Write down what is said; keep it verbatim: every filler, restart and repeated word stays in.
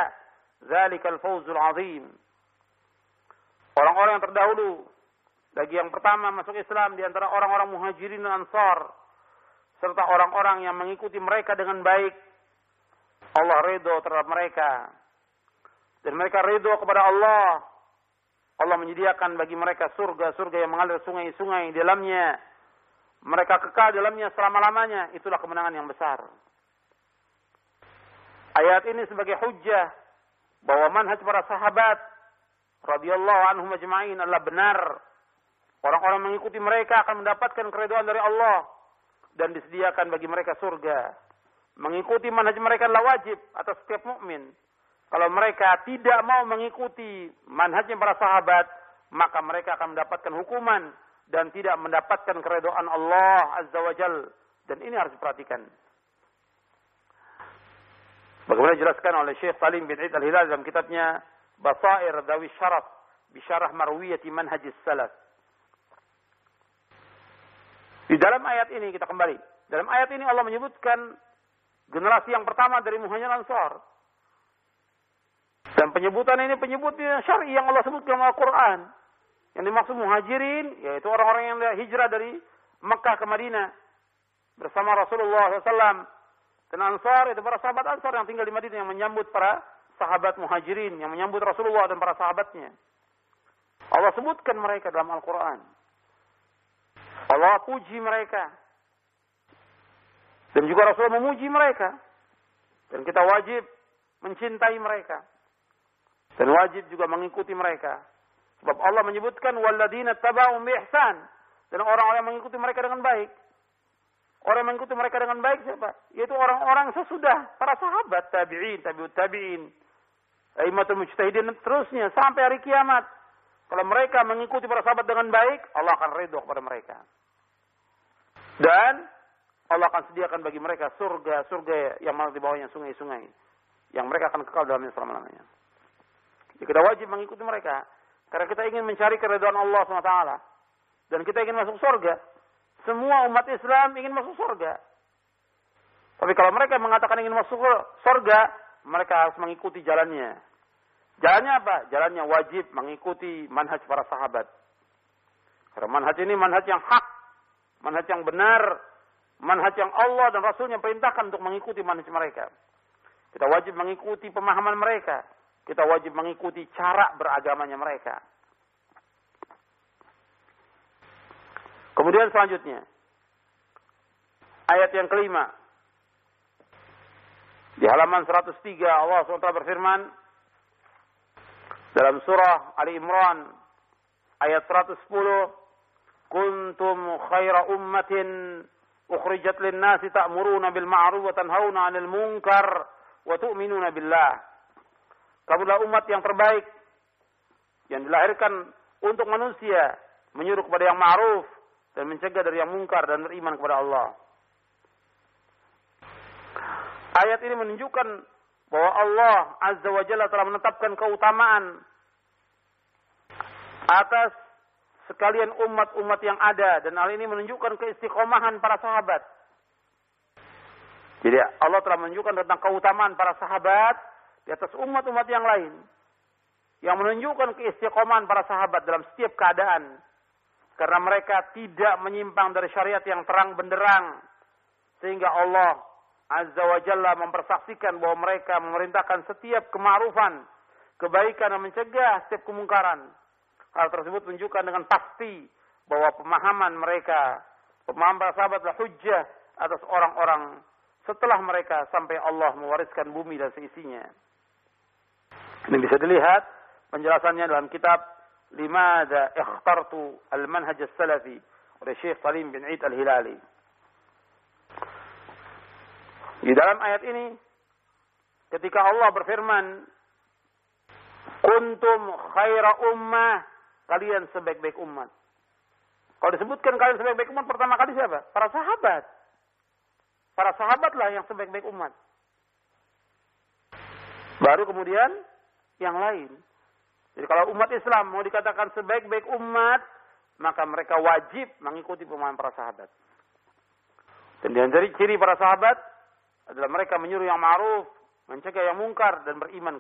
Dzalikal fawzul 'azim. Orang-orang yang terdahulu, bagi yang pertama masuk Islam di antara orang-orang Muhajirin dan Ansar, serta orang-orang yang mengikuti mereka dengan baik, Allah ridho terhadap mereka. Dan mereka ridho kepada Allah. Allah menyediakan bagi mereka surga-surga yang mengalir sungai-sungai di dalamnya. Mereka kekal di dalamnya selama-lamanya. Itulah kemenangan yang besar. Ayat ini sebagai hujjah bahwa manhaj para sahabat radhiyallahu anhum ajma'in adalah benar. Orang-orang mengikuti mereka akan mendapatkan keridhaan dari Allah dan disediakan bagi mereka surga. Mengikuti manhaj mereka adalah wajib atas setiap mukmin. Kalau mereka tidak mau mengikuti manhajnya para sahabat, maka mereka akan mendapatkan hukuman dan tidak mendapatkan keridhaan Allah Azza wa Jal. Dan ini harus diperhatikan. Bagaimana dijelaskan oleh Syekh Salim bin Eid Al-Hilal dalam kitabnya Basair Dzawi Syaraf Bisyarah Marwiyati Manhajis Salaf. Di dalam ayat ini kita kembali. Dalam ayat ini Allah menyebutkan generasi yang pertama dari Muhajirin Ansar. Dan penyebutan ini penyebutan syar'i yang Allah sebutkan dalam Al-Quran. Yang dimaksud Muhajirin yaitu orang-orang yang hijrah dari Mekah ke Madinah bersama Rasulullah shallallahu alaihi wasallam. Dan Ansar itu para sahabat Ansar yang tinggal di Madinah yang menyambut para sahabat Muhajirin, yang menyambut Rasulullah dan para sahabatnya. Allah sebutkan mereka dalam Al-Quran. Allah puji mereka. Dan juga Rasulullah memuji mereka. Dan kita wajib mencintai mereka. Dan wajib juga mengikuti mereka. Sebab Allah menyebutkan walladzina taba'um bi ihsan. Dan orang-orang yang mengikuti mereka dengan baik. Orang yang mengikuti mereka dengan baik siapa? Yaitu orang-orang sesudah para sahabat, tabi'in, tabi'ut tabi'in, aimatul mujtahidin dan terusnya sampai hari kiamat. Kalau mereka mengikuti para sahabat dengan baik, Allah akan ridho kepada mereka. Dan Allah akan sediakan bagi mereka surga-surga yang mana di bawahnya sungai-sungai. Yang mereka akan kekal dalamnya selama-lamanya. Jadi kita wajib mengikuti mereka. Karena kita ingin mencari keridhaan Allah subhanahu wa taala. Dan kita ingin masuk surga. Semua umat Islam ingin masuk surga. Tapi kalau mereka mengatakan ingin masuk surga, mereka harus mengikuti jalannya. Jalannya apa? Jalannya wajib mengikuti manhaj para sahabat. Karena manhaj ini manhaj yang hak, manhaj yang benar, manhaj yang Allah dan Rasulnya perintahkan untuk mengikuti manhaj mereka. Kita wajib mengikuti pemahaman mereka. Kita wajib mengikuti cara beragamanya mereka. Kemudian selanjutnya, ayat yang kelima. Di halaman seratus tiga Allah subhanahu wa taala berfirman dalam surah Ali Imran ayat seratus sepuluh, "Kuntum khaira ummatin ukhrijat lin-nasi ta'muruna bil ma'ruf wa tanhauna 'anil munkar wa tu'minuna billah." Kamulah umat yang terbaik yang dilahirkan untuk manusia, menyuruh kepada yang ma'ruf dan mencegah dari yang mungkar dan beriman kepada Allah. Ayat ini menunjukkan bahwa Allah Azza wa Jalla telah menetapkan keutamaan atas sekalian umat-umat yang ada. Dan hal ini menunjukkan keistiqomahan para sahabat. Jadi Allah telah menunjukkan tentang keutamaan para sahabat di atas umat-umat yang lain. Yang menunjukkan keistiqomahan para sahabat dalam setiap keadaan. Karena mereka tidak menyimpang dari syariat yang terang benderang. Sehingga Allah Azza wa Jalla mempersaksikan bahwa mereka memerintahkan setiap kema'rufan, kebaikan dan mencegah setiap kemungkaran. Hal tersebut menunjukkan dengan pasti bahwa pemahaman mereka, pemahaman para sahabat adalah hujjah atas orang-orang setelah mereka sampai Allah mewariskan bumi dan seisinya. Ini bisa dilihat penjelasannya dalam kitab Limadha ikhtartu al-manhaj as-salafi oleh Syekh Salim bin Eid Al-Hilali. Di dalam ayat ini ketika Allah berfirman, "Kuntum khaira ummah," kalian sebaik-baik umat. Kalau disebutkan kalian sebaik-baik umat, pertama kali siapa? Para sahabat. Para sahabatlah yang sebaik-baik umat. Baru kemudian yang lain. Jadi kalau umat Islam mau dikatakan sebaik-baik umat, maka mereka wajib mengikuti pemahaman para sahabat. Dan di antara ciri para sahabat adalah mereka menyuruh yang ma'ruf, mencegah yang mungkar dan beriman